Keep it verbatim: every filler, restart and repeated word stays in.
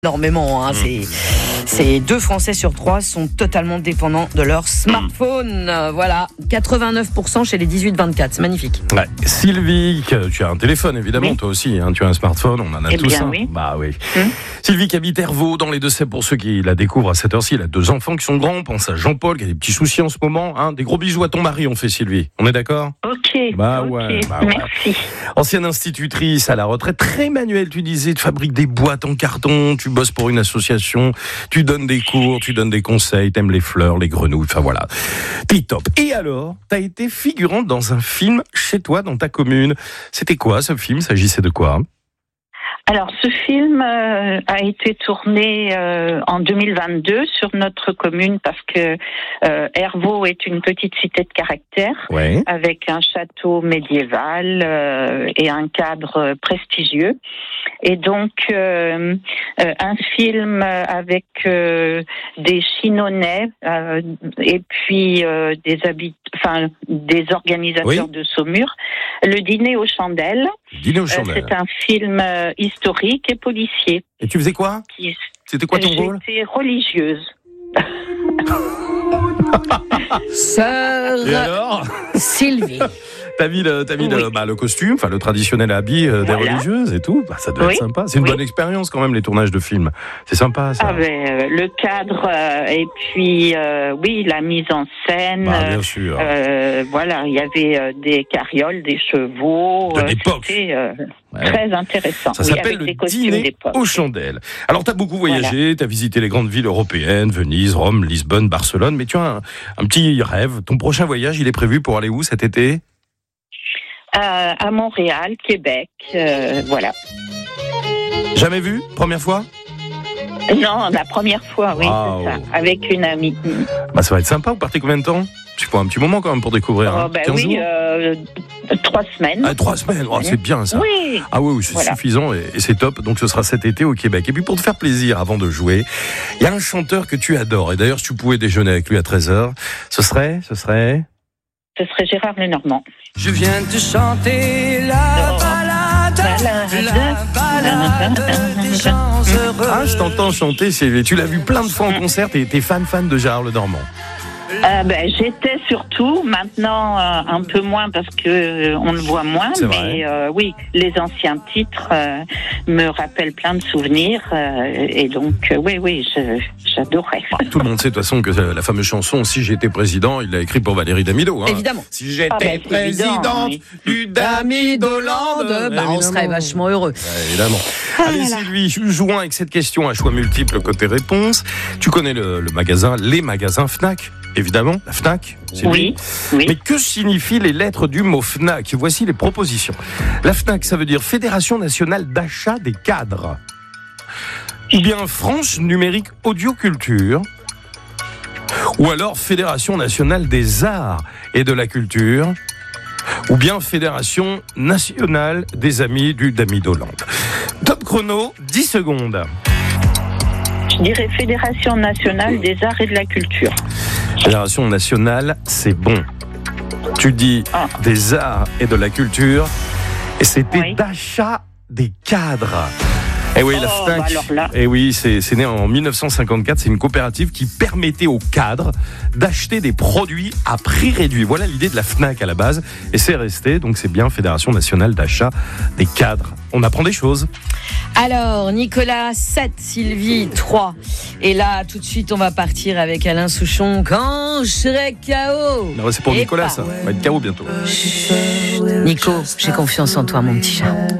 Énormément, hein. c'est, c'est deux Français sur trois sont totalement dépendants de leur smartphone. Euh, voilà, quatre-vingt-neuf pour cent chez les dix-huit vingt-quatre, c'est magnifique. Ouais. Sylvie, tu as un téléphone évidemment, oui. Toi aussi, hein, tu as un smartphone, on en a eh tous bien, un. Oui. Bah oui. Hum. Sylvie qui habite Hervaux dans les Deux-Sèvres, pour ceux qui la découvrent à cette heure-ci, elle a deux enfants qui sont grands, on pense à Jean-Paul qui a des petits soucis en ce moment, hein. Des gros bisous à ton mari, on fait Sylvie, on est d'accord ? Ok, bah, okay. Ouais, bah ouais, merci. Ancienne institutrice à la retraite, très manuelle, tu disais, tu fabriques des boîtes en carton, tu bosses pour une association, tu donnes des cours, tu donnes des conseils, t'aimes les fleurs, les grenouilles, enfin voilà, t'es top. Et alors, t'as été figurante dans un film chez toi, dans ta commune. C'était quoi ce film ? S'agissait de quoi ? Alors, ce film euh, a été tourné euh, en deux mille vingt-deux sur notre commune parce que euh, Hervaux est une petite cité de caractère, ouais. avec un château médiéval euh, et un cadre prestigieux. Et donc, euh, euh, un film avec euh, des Chinonnais euh, et puis euh, des habit- enfin des organisateurs oui. de Saumur. Le Dîner aux Chandelles. Dîner aux Chandelles. Euh, c'est un film euh, historique et policier. Et tu faisais quoi ? Qui... C'était quoi ton J'étais rôle ? J'étais religieuse. Sœur et alors Sylvie. T'as mis le, t'as mis oui. le, bah, le costume, enfin le traditionnel habit euh, des voilà. religieuses et tout. Bah, ça doit oui. être sympa. C'est une oui. bonne expérience quand même, les tournages de films. C'est sympa ça. Ah ben, euh, le cadre euh, et puis euh, oui, la mise en scène. Bah, bien sûr. Euh, voilà, il y avait euh, des carrioles, des chevaux. De l'époque. C'était euh, ouais. très intéressant. Ça oui, s'appelle le Dîner aux Chandelles. Alors t'as beaucoup voyagé, voilà. T'as visité les grandes villes européennes, Venise, Rome, Lisbonne, Barcelone. Mais tu as un, un petit rêve. Ton prochain voyage, il est prévu pour aller où cet été ? Euh, à Montréal, Québec, euh, voilà. Jamais vu ? Première fois ? Non, la première fois, oui, wow. C'est ça, avec une amie. Bah, ça va être sympa, vous partez combien de temps ? C'est pour un petit moment quand même pour découvrir. Oh, hein. bah, quinze oui, jours euh, trois semaines. Ah, trois semaines, oh, c'est bien ça. Oui. Ah oui, oui c'est voilà. suffisant et, et c'est top. Donc ce sera cet été au Québec. Et puis pour te faire plaisir avant de jouer, il y a un chanteur que tu adores. Et d'ailleurs, si tu pouvais déjeuner avec lui à treize heures, ce serait, ce serait... Ce serait Gérard Lenormand. Je viens de chanter la balade, la balade des gens heureux. Ah, je t'entends chanter, Sylvie. Tu l'as vu plein de fois en concert. T'es, t'es fan, fan de Gérard Lenormand. Euh, ben, j'étais surtout, maintenant euh, un peu moins parce que euh, on le voit moins, c'est mais euh, oui, les anciens titres euh, me rappellent plein de souvenirs euh, et donc euh, oui, oui, je, j'adorais. Ah, tout le monde sait de toute façon que la fameuse chanson « Si j'étais président », il l'a écrit pour Valérie Damido. Hein. Évidemment. Si j'étais ah, ben, présidente évident, du Damido-land, bah, on serait vachement heureux. Ouais, évidemment. Ah, Allez voilà. Sylvie, jouons avec cette question à choix multiples côté réponse. Tu connais le, le magasin, les magasins Fnac, évidemment, la Fnac. Oui, oui. Mais que signifient les lettres du mot Fnac ? Voici les propositions. La Fnac, ça veut dire Fédération nationale d'achat des cadres. Ou bien France numérique audioculture. Ou alors Fédération nationale des arts et de la culture. Ou bien Fédération nationale des amis du Damido-land. Top chrono, dix secondes. Je dirais Fédération nationale des arts et de la culture. Fédération nationale, c'est bon. Tu dis ah. des arts et de la culture, et c'était oui. d'achat des cadres. Et oui, oh, la Fnac. Bah et oui, c'est, c'est né en dix-neuf cent cinquante-quatre. C'est une coopérative qui permettait aux cadres d'acheter des produits à prix réduit. Voilà l'idée de la Fnac à la base, et c'est resté. Donc c'est bien Fédération nationale d'achat des cadres. On apprend des choses. Alors, Nicolas, sept, Sylvie, trois. Et là, tout de suite, on va partir avec Alain Souchon. Quand je serai K O. Non, c'est pour et Nicolas, pas. Ça. On va être K O bientôt. Chut. Nico, j'ai confiance en toi, mon petit chat.